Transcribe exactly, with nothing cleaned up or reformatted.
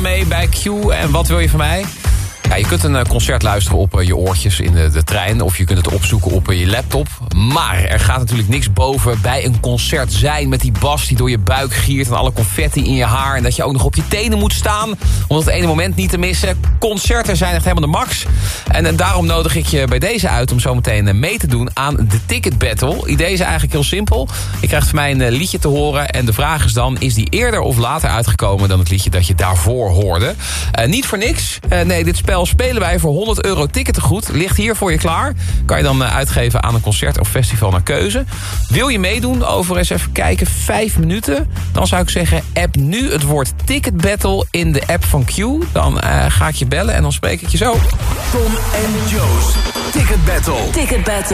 mee bij Q. En wat wil je van mij? Ja, je kunt een concert luisteren op je oortjes in de, de trein. Of je kunt het opzoeken op je laptop. Maar er gaat natuurlijk niks boven bij een concert zijn... met die bas die door je buik giert... en alle confetti in je haar. En dat je ook nog op je tenen moet staan... om dat ene moment niet te missen. Concerten zijn echt helemaal de max. En, en daarom nodig ik je bij deze uit... om zometeen mee te doen aan de Ticket Battle. Idee is eigenlijk heel simpel. Je krijgt van mij een liedje te horen. En de vraag is dan... is die eerder of later uitgekomen... dan het liedje dat je daarvoor hoorde? Uh, niet voor niks. Uh, nee, dit spel spelen wij voor honderd euro tickettegoed. Ligt hier voor je klaar. Kan je dan uitgeven aan een concert of festival naar keuze. Wil je meedoen over eens even kijken vijf minuten? Dan zou ik zeggen, app nu het woord Ticket Battle in de app van Q. Dan uh, ga ik je bellen en dan spreek ik je zo. Tom en Joe's Ticket Battle. Ticket Battle.